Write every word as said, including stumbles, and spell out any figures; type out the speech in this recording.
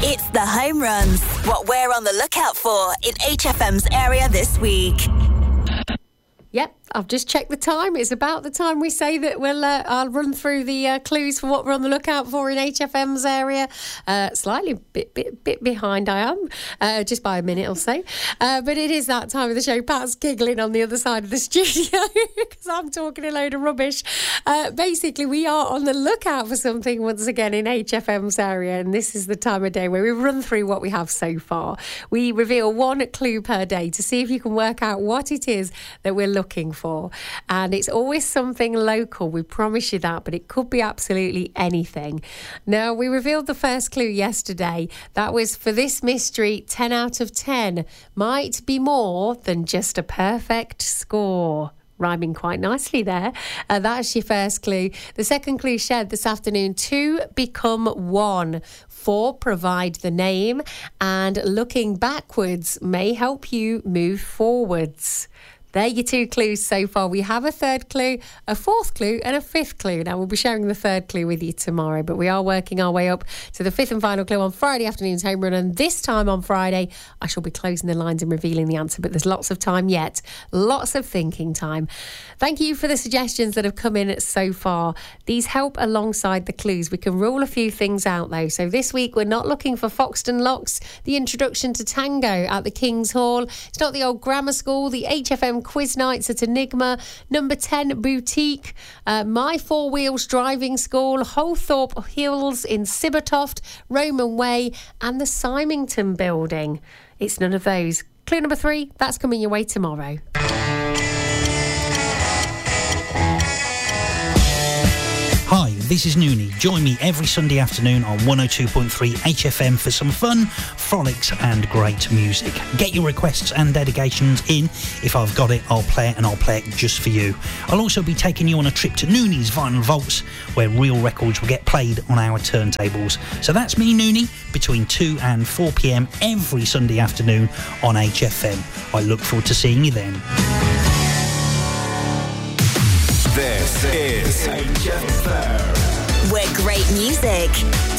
It's the home runs. What we're on the lookout for in H F M's area this week. Yep, I've just checked the time. It's about the time we say that we'll. Uh, I'll run through the uh, clues for what we're on the lookout for in H F M's area. Uh, slightly bit bit bit behind I am, uh, just by a minute or so. Uh, but it is that time of the show. Pat's giggling on the other side of the studio because I'm talking a load of rubbish. Uh, basically, we are on the lookout for something once again in H F M's area, and this is the time of day where we run through what we have so far. We reveal one clue per day to see if you can work out what it is that we're looking looking for, and it's always something local, we promise you that, but it could be absolutely anything. Now, we revealed the first clue yesterday. That was for this mystery, ten out of ten might be more than just a perfect score. Rhyming quite nicely there. Uh, that's your first clue. The second clue shared this afternoon, two become one. Four, provide the name, and looking backwards may help you move forwards. They're your two clues so far. We have a third clue, a fourth clue, and a fifth clue. Now, we'll be sharing the third clue with you tomorrow, but we are working our way up to the fifth and final clue on Friday afternoon's home run. And this time on Friday, I shall be closing the lines and revealing the answer, but there's lots of time yet. Lots of thinking time. Thank you for the suggestions that have come in so far. These help alongside the clues. We can rule a few things out, though. So this week, we're not looking for Foxton Locks, the introduction to tango at the King's Hall. It's not the old grammar school, the H F M quiz nights at Enigma, number ten Boutique, uh, My Four Wheels Driving School, Holthorpe Hills in Sibbertoft, Roman Way, and the Symington Building. It's none of those. Clue number three, that's coming your way tomorrow. Hi, this is Noonie. Join me every Sunday afternoon on one oh two point three H F M for some fun, frolics and great music. Get your requests and dedications in. If I've got it, I'll play it, and I'll play it just for you. I'll also be taking you on a trip to Noonie's Vinyl Vaults, where real records will get played on our turntables. So that's me, Noonie, between two and four p.m. every Sunday afternoon on H F M. I look forward to seeing you then. This is H F M, where great music